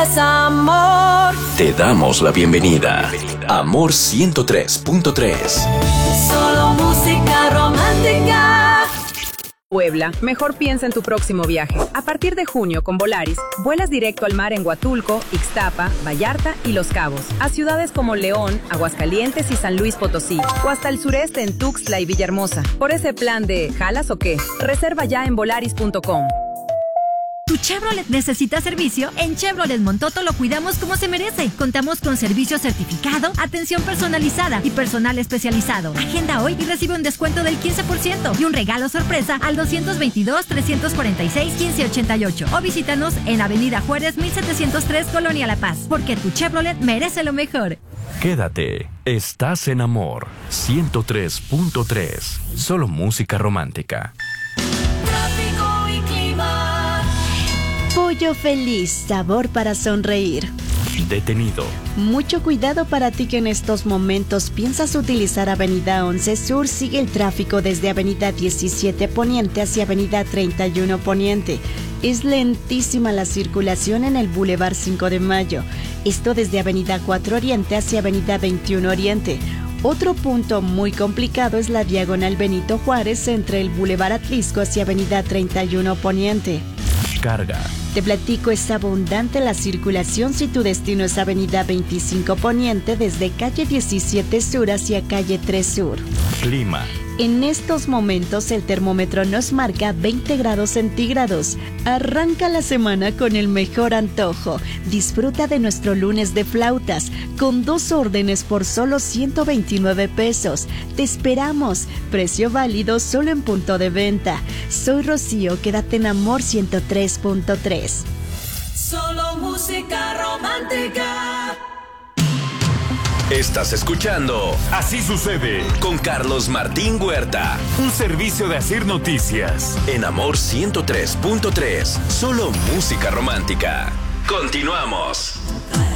Amor. Te damos la bienvenida. Amor 103.3. Solo música romántica. Puebla, mejor piensa en tu próximo viaje. A partir de junio, con Volaris, vuelas directo al mar en Huatulco, Ixtapa, Vallarta y Los Cabos, a ciudades como León, Aguascalientes y San Luis Potosí, o hasta el sureste en Tuxtla y Villahermosa. Por ese plan de ¿jalas o qué? Reserva ya en volaris.com. ¿Tu Chevrolet necesita servicio? En Chevrolet Montoto lo cuidamos como se merece. Contamos con servicio certificado, atención personalizada y personal especializado. Agenda hoy y recibe un descuento del 15% y un regalo sorpresa al 222-346-1588. O visítanos en Avenida Juárez 1703, Colonia La Paz. Porque tu Chevrolet merece lo mejor. Quédate, estás en Amor 103.3. Solo música romántica. Tráfico y clima. Pollo feliz, sabor para sonreír. Detenido. Mucho cuidado para ti que en estos momentos piensas utilizar Avenida 11 Sur. Sigue el tráfico desde Avenida 17 Poniente hacia Avenida 31 Poniente. Es lentísima la circulación en el Boulevard 5 de Mayo. Esto desde Avenida 4 Oriente hacia Avenida 21 Oriente. Otro punto muy complicado es la diagonal Benito Juárez entre el Boulevard Atlisco hacia Avenida 31 Poniente. Carga. Te platico, es abundante la circulación si tu destino es Avenida 25 Poniente desde calle 17 Sur hacia calle 3 Sur. Clima. En estos momentos el termómetro nos marca 20 grados centígrados. Arranca la semana con el mejor antojo. Disfruta de nuestro lunes de flautas con 2 órdenes por solo 129 pesos. Te esperamos. Precio válido solo en punto de venta. Soy Rocío, quédate en Amor 103.3. Solo música romántica. Estás escuchando Así sucede con Carlos Martín Huerta un servicio de Asir Noticias. en Amor 103.3. Solo música romántica. Continuamos.